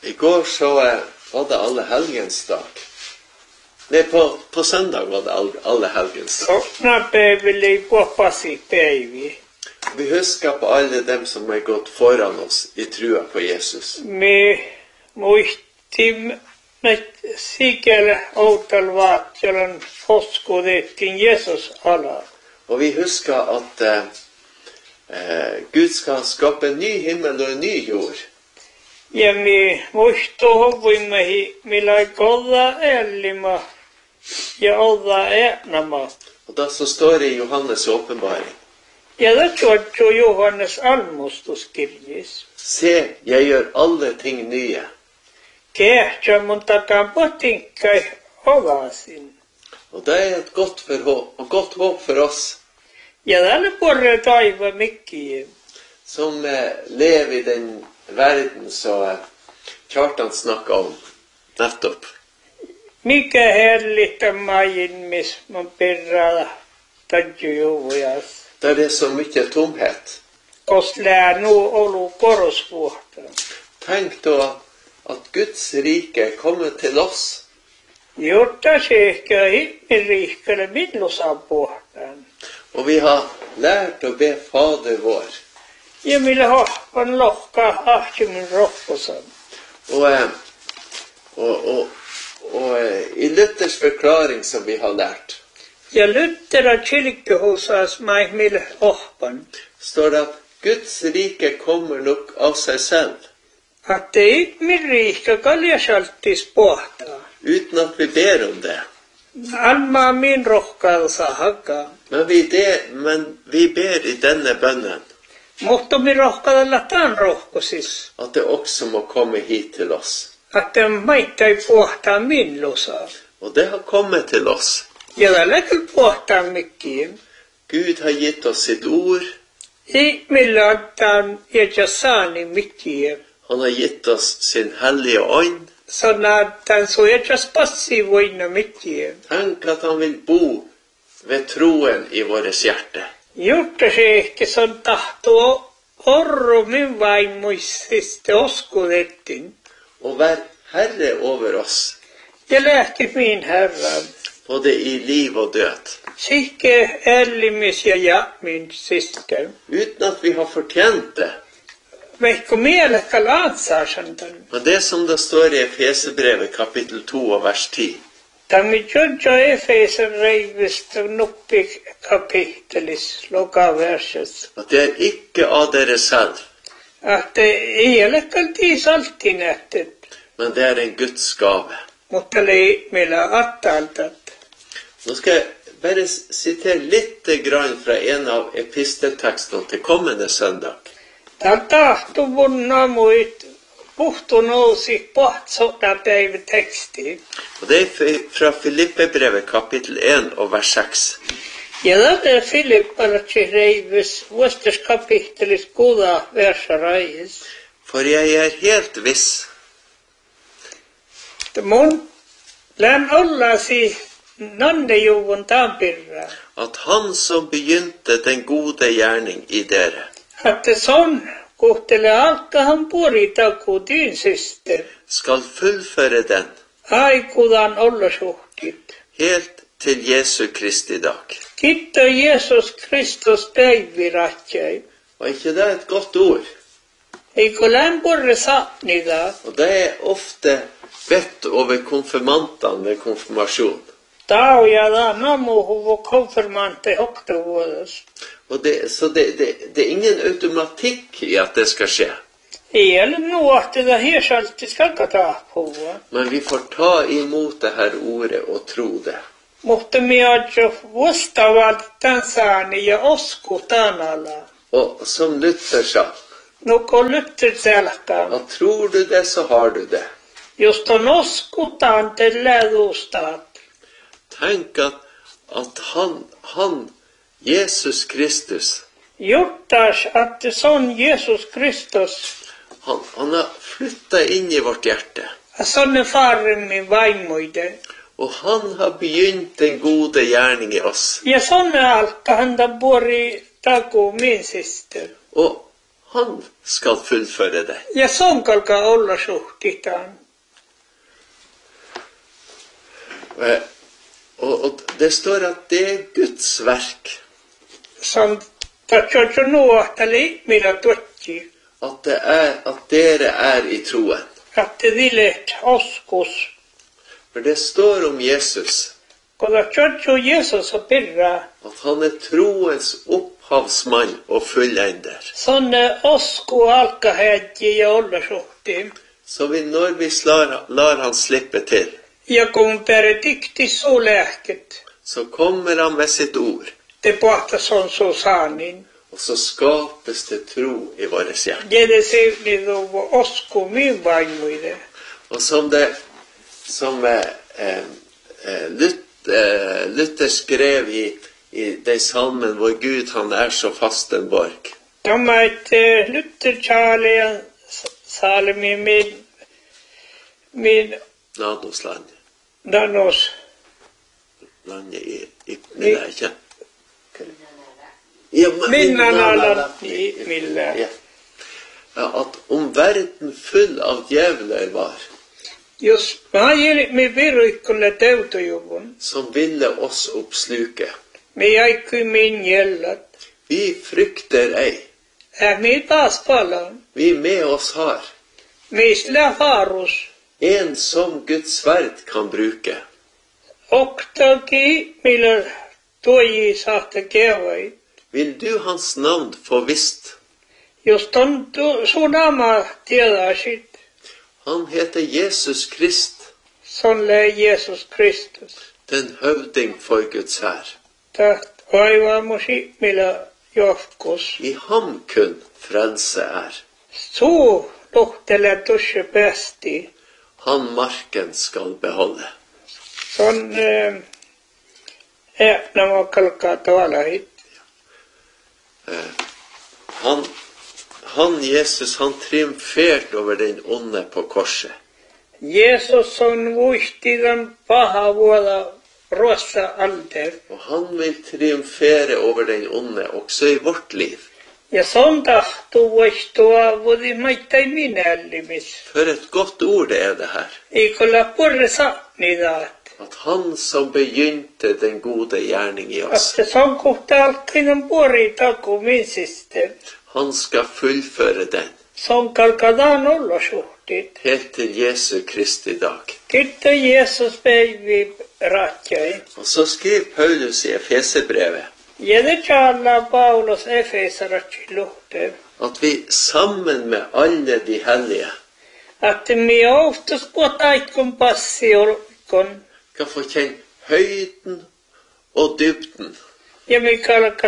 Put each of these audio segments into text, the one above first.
I går så var det alle helgens dag. Nej, på söndag var det alle helgens dag. Vi husker på alle dem som har gått foran oss i trua på Jesus. Me muistin sikellä outalvat, jolloin uskotettiin Jeesus ala. Og vi husker at Gud skal skape en ny himmel og en ny jord. Ja me muistuhuvimme, millä kolla elima ja olla äänama. Og da så står det i Johannes åpenbaring. Ja det tuottu Johannes almustuskirjes. Se, jeg gjør alle ting nye. Kehtsä mun takan potinkai ovasin. Og det et godt håp for oss. Ja tällä puolella taiva mikkiä. Som lever i den verden så Kjartan snakket om nettopp. Mikä hellitä majin, missä man perrada tadjujuvujas. Der det så mye tomhet. Koslää nu olu korosvuotta. Tenk da at Guds rike kommer til oss. Jotta se ehkä himmelrikkalle millosapuhtaan. Og vi har lært å be Fader vår. Ja millä hohpan lohkaa ahtimin rohkosan. Og i Luthers forklaring som vi har lært. Ja Luthera kyrkehusas mai millä hohpan. Står det at Guds rike kommer nok av seg selv. Att det himmelrikka kaljasaltis pohtaa. Uten at vi ber om det. Alma min rohkaansa hakkaa. Men vi ber i denne bønnen. Mutta mi rohkaalla tämän rohkosis. At det også må komme hit til oss. Että maittai pohtaa millosa. Og det har kommet til oss. Ja tälläkin pohtaa mikkiin. Gud har gitt oss sitt ord. I millä antaa ja saani mikkiin. Han har gitt oss sin hellige ånd. Sånn at han så passivoina mikkiin. Tenk at han vil bo ved troen i våres hjerte. Jotta se ehkä son tahtoo orro min vaimoisista oskotettiin. Og vær herre over oss. Ja lähti min herran. Både i liv og død. Sikke ällimis ja min syster. Uten at vi har fortjent det. Veikko mielekkäl ansaasantan. Og det som det står i Efesebrevet kapittel 2 og vers 10. Tammi Jodja Efesen reivistä nuppi kapittelis lokaverses. At det ikke av dere selv. Att mielekkäl tiisaltin ähtet. Men det en Guds gave. Mutta oli meillä attaltat. Nå skal jeg bare sitere litt grann fra en av episteltekstene til kommende søndag. Tämä tahto vunna muit puhtu nousi pohtsota päivä teksti. Og det fra Filippebrevet kapittel 1 og vers 6. Ja tämä Filippalatsi reivis vuostas kapittelis kuda versa rajis. For jeg helt viss. Mun län ollasi nannejuvun tampirra. At han som begynte den gode gjerning i dere. Att sån kohtele alkahan puoritaku din syster. Skal fullføre den. Aikudan olla suhtit. Helt til Jesu Kristi dag. Kitta Jesus Kristus päiviratjai. Og ikke det et godt ord? Eikö lämpurre sapnida? Og det ofte bedt over konfirmantene ved konfirmasjon. Tau ja da namuhuvu konfirmante oktovuodas. Og så det ingen automatikk i at det skal skje. Ei ole nuohti da hiesalti skakatahpuva. Men vi får ta imot det her ordet og tro det. Mutta miadjo vuostavalt tansaani ja osku tanala. Og som Luther sa. Nuko Luther selkaan. At tror du det, så har du det. Just on oskutaan te lädustaat. Tenk at han Jesus Kristus. Juttas att sån Jesus Kristus. Han har flyttet inn i vårt hjerte. Sånne faren min vaimoide. Og han har begynt en gode gjerning i oss. Ja sånne alka han da bor i taku min syster. Og han skal fullføre det. Ja son alkaa olla suhtitaan. Og det står at det er Guds verk. Som tatsoitsu nuohtali millä tuotti. At dere er i troen. Att det ville oskus. For det står om Jesus. Kun tatsoitsu Jesus on perää. At han er troens opphavsmann og fullender. Sonne osku alkahädji ja olla suhtiin. Så når vi lar han slippe til, Ja kun peredikti suulähket. så kommer han med sitt ord. Te pohtas on saanin. Og så skapes det tro i våre hjerte. Jede sevni tuvo osku min vaimuide. Og som Luther skrev i den salmen hvor Gud han er så fast en borg. Tämä et Luther salmi min Nanos land. Nanos. Landet i ikke. Ja, Minna nalatti millä. Ja. At om verden full av djevler var, Jos mä me virikkolle teutojuvun, som ville oss oppsluke, me jäikky min jellat. vi frykter ei. Me taas palaan. Vi med oss har Meillä harus. en som Guds sverd kan bruke. Oktaki millä tuoji saatte kevai. Vil du hans navn få visst? Jos ton sunama tiedasit, Han heter Jesus Krist, sonle Jesus Kristus. den høvding for Guds hær. Taht vaivamusi millä joskus. I ham kun frelse er. Suu luhtele tusse päästi. Han marken skal beholde. Son nämä kalkaa tavalla hit. Han Jesus, han triumferte over den onde på korset. Jeesus on vuistidan paha vuoda ruossa alter. Og han vil triumfere over den onde også i vårt liv. Ja son tahtuu vuistua vuodi maittai minällimis. For et godt ord det er det her. Eikolla purre saapnidaat. At han som begynte den gode gjerning i oss, Että son kohta alkainen puori taku minsiste. han skal fullføre den Son kalkadaan olla suhtit. helt til Jesu Kristi dag. Kiitos Jeesus päivi ratjai. Og så skriver Paulus i Efeserbrevet Ja det talar Paulus Efesaratsi luhteen. at vi sammen med alle de hellige Että me oftas på taikon passiolkon. kan få kjenne høyden og dybden Ja me kalkat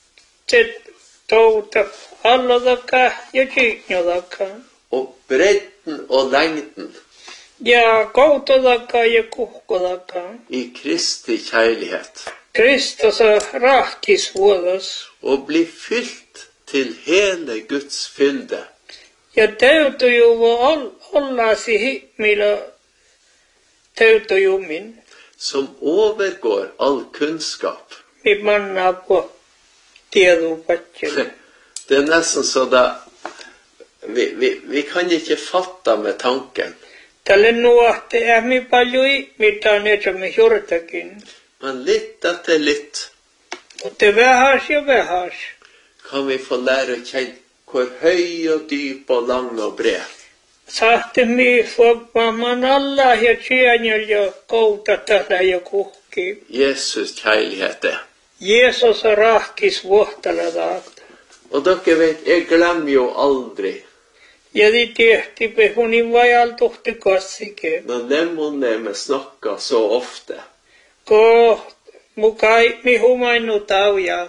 touta allodaka ja kyyknodaka. og bredden og lengden Ja koutodaka ja kuhkodaka. i Kristi kjærlighet, Kristus rahkis vuodos. og bli fylt til hele Guds fylde, Ja teutojuvo ollasi himila teutojumin. som overgår all kunnskap. Mi manna på tiedupatselle. Det er nesten så da vi kan ikke fatte med tanken, Tälle nuohte mi paljon ihmitään, että me jortakin. men litt etter litt Mutta vähäs ja vähäs. kan vi få lære å kjenne hvor høy og dyp og lang og bred Saatte mi fogmaamaan alla ja tjänjäl ja kouta tällä ja kuhki. Jesus kjærlighet er. Jeesus rahkis vuohtala taat. Og dere vet, jeg glemmer jo aldri Ja de tehti pehunin vajal tuhti kassike. når Lemonemme snakker så ofte. Ko mukai mi humainu tauja.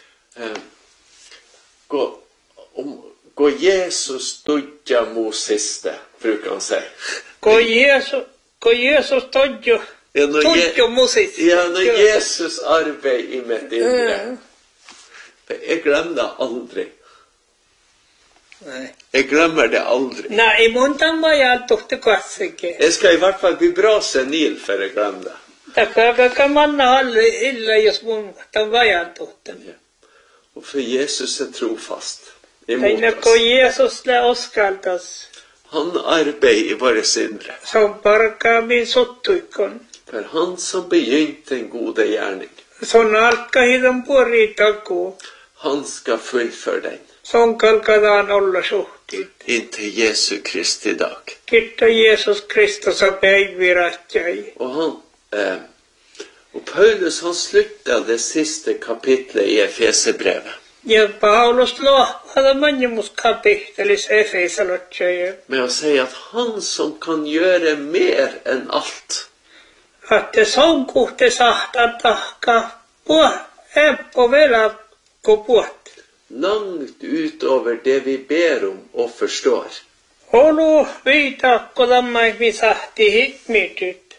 Gå Jesus dødja mot siste, bruker han si. Ko Jeesus todjo. Ja, Todjo musis. Ja, når Jesus arbeider i mitt indre. For jeg glemmer det aldri. Nei. Jeg glemmer det aldri. Nei, montan vajal tuhti kassike. Jeg skal i hvert fall bli bra senil for jeg glemmer det. Takaka manna alle illa jos mun tan vajal tuhten. Og for Jesus er trofast. imot Tenk oss. Jesus la oss kaltas. Han arbeider i våre indre. Som parka min sottuikon. For han som begynte en gode gjerning, Son alka hidan puoritaku. han skal fullføre den Son kalkadaan olla suhtit. inntil Jesu Kristi dag. Kiitos Jeesus Kristus on päiviratjai. Og Paulus han slutta det siste kapitlet i Efeserbrevet Ja Paulus lohvada manjumuskapitelis Efesalotjai. med å si at han som kan gjøre mer enn alt, Että son kuhte sahtaa tahka på velakopuot. langt utover det vi ber om og forstår, Olu viitakko tammai mi sahti hitmityt.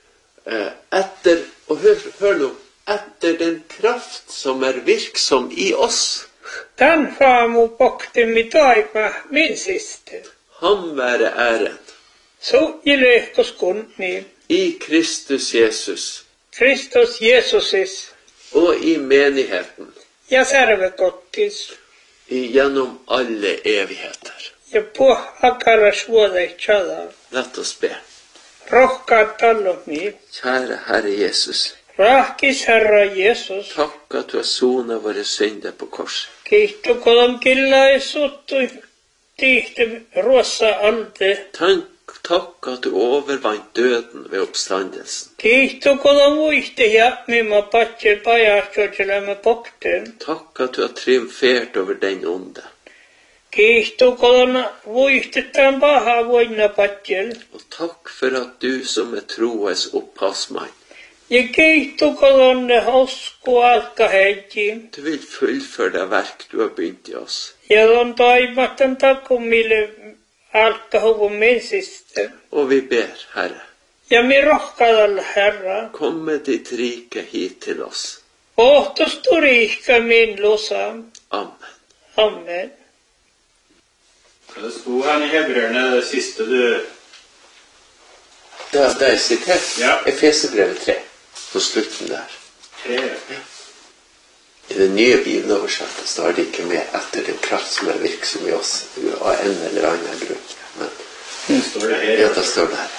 og hør nå, etter den kraft som er virksom i oss, Tän faamu poktimi taima min siste. ham være æren So ilehkos kunni. i Kristus Jesus Kristus Jeesusis og i menigheten ja särvekottis. gjennom alle evigheter. Ja akara suodai chada. La oss be. Rohkaat talloni. Kjære Herre Jesus, Rahkis Herra Jeesus. takk at du har sonet våre synder på korset. Kiihtu kodon killaisuttui. Tihti ruossa ante. Takk at du overvant døden ved oppstandelsen. Kiihtu kodon muiste ja mimma patjel pajahtojelemme pokten. Takk at du har triumfert over den onde. Kiihtu kodon muistetaan paha voinna patjel. Og takk for at du som er troes opphavsmann, Ja kiihtu kodon hosku alkaheji. du vil fullføre det verk du har begynt i oss. Ja on taimatan takumille alkahuvun min siste. Og vi ber, Herre, Ja mi rohkaadalla Herra. kom med ditt rike hit til oss. Ohtos turihka min lusa. Amen. Amen. Det sto her i Hebreerne, det siste du... Det er sitert. Ja. Efeserbrevet 3, på slutten der. Tre. I den nye bibelnoversettelsen har det ikke med etter den kraft som er virksom i oss, av en eller annen grunn. Men Står det her. ja, det står der.